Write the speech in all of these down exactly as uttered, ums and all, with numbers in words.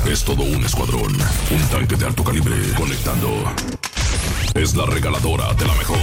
Es todo un escuadrón, un tanque de alto calibre conectando. Es la regaladora de la mejor.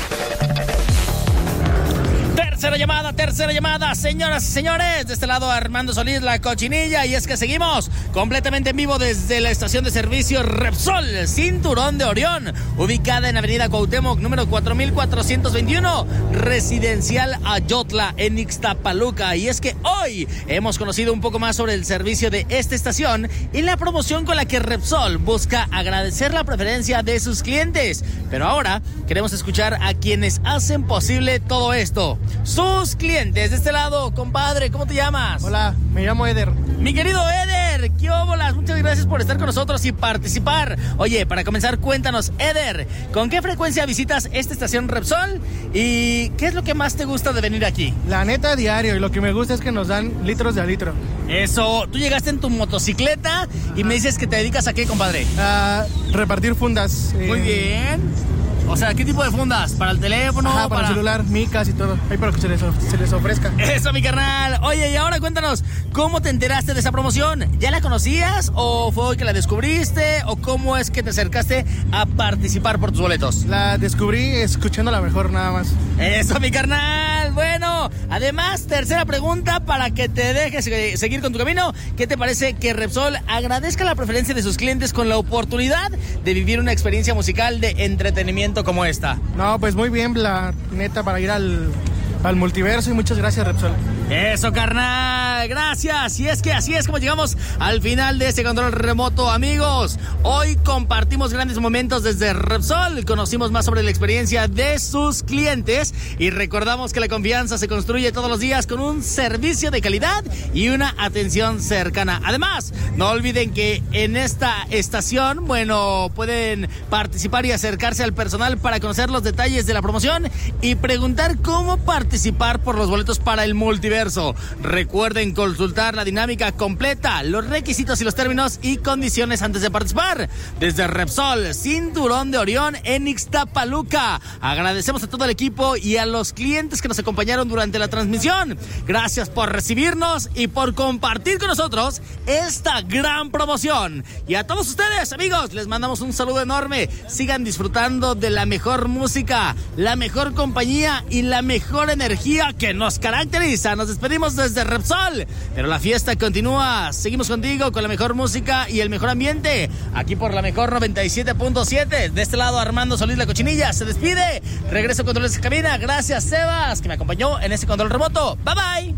Tercera llamada, tercera llamada, señoras y señores. De este lado Armando Solís, la cochinilla. Y es que seguimos completamente en vivo desde la estación de servicio Repsol, Cinturón de Orión, ubicada en Avenida Cuauhtémoc, número cuatro mil cuatrocientos veintiuno, Residencial Ayotla, en Ixtapaluca. Y es que hoy hemos conocido un poco más sobre el servicio de esta estación y la promoción con la que Repsol busca agradecer la preferencia de sus clientes. Pero ahora queremos escuchar a quienes hacen posible todo esto. Sus clientes. De este lado, compadre, ¿cómo te llamas? Hola, me llamo Eder. Mi querido Eder, ¿qué óbolas? Muchas gracias por estar con nosotros y participar. Oye, para comenzar, cuéntanos, Eder, ¿con qué frecuencia visitas esta estación Repsol? ¿Y qué es lo que más te gusta de venir aquí? La neta, diario, y lo que me gusta es que nos dan litros de a litro. Eso, tú llegaste en tu motocicleta. Ajá. Y me dices que te dedicas a qué, compadre. A repartir fundas. Muy eh... bien. O sea, ¿qué tipo de fundas? ¿Para el teléfono? Ajá, para, para el celular, micas y todo. Ahí para que se les, se les ofrezca. Eso, mi carnal. Oye, y ahora cuéntanos, ¿cómo te enteraste de esa promoción? ¿Ya la conocías o fue hoy que la descubriste? ¿O cómo es que te acercaste a participar por tus boletos? La descubrí escuchando la mejor, nada más. Eso, mi carnal. Bueno, además, tercera pregunta para que te dejes seguir con tu camino. ¿Qué te parece que Repsol agradezca la preferencia de sus clientes con la oportunidad de vivir una experiencia musical de entretenimiento como esta? No, pues muy bien, la neta, para ir al, al multiverso, y muchas gracias, Repsol. Eso, carnal, gracias. Y es que así es como llegamos al final de este control remoto, amigos. Hoy compartimos grandes momentos desde Repsol, conocimos más sobre la experiencia de sus clientes y recordamos que la confianza se construye todos los días con un servicio de calidad y una atención cercana. Además, no olviden que en esta estación, bueno, pueden participar y acercarse al personal para conocer los detalles de la promoción y preguntar cómo participar por los boletos para el multiverso. Recuerden consultar la dinámica completa, los requisitos y los términos y condiciones antes de participar. Desde Repsol, Cinturón de Orión, en Ixtapaluca. Agradecemos a todo el equipo y a los clientes que nos acompañaron durante la transmisión. Gracias por recibirnos y por compartir con nosotros esta gran promoción. Y a todos ustedes, amigos, les mandamos un saludo enorme. Sigan disfrutando de la mejor música, la mejor compañía y la mejor energía que nos caracteriza. Nos despedimos desde Repsol, pero la fiesta continúa. Seguimos contigo con la mejor música y el mejor ambiente, aquí por la mejor noventa y siete punto siete. De este lado, Armando Solís, la cochinilla, se despide. Regreso a controles de cabina. Gracias, Sebas, que me acompañó en este control remoto. Bye, bye.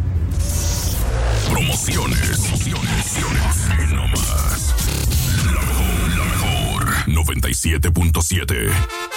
Promociones. Promociones. No más. La mejor, la mejor. noventa y siete punto siete.